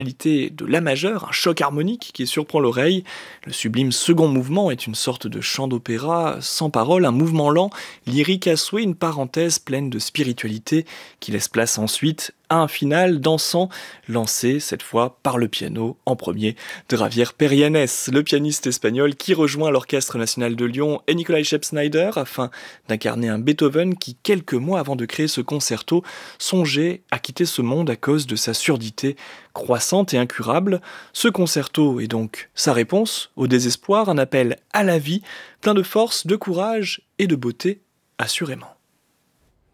De la majeure, un choc harmonique qui surprend l'oreille. Le sublime second mouvement est une sorte de chant d'opéra sans parole, un mouvement lent, lyrique à souhait, une parenthèse pleine de spiritualité qui laisse place ensuite à un final dansant, lancé cette fois par le piano en premier de Javier Perianes, le pianiste espagnol qui rejoint l'Orchestre national de Lyon et Nikolai Schepp-Snyder afin d'incarner un Beethoven qui, quelques mois avant de créer ce concerto, songeait à quitter ce monde à cause de sa surdité croissante et incurable. Ce concerto est donc sa réponse au désespoir, un appel à la vie, plein de force, de courage et de beauté, assurément.